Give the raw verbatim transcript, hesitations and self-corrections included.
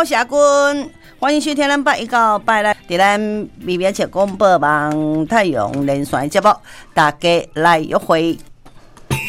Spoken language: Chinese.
我是阿君，欢迎收听咱八一到八来伫咱微微切广播网太阳连线节目，大家来约会。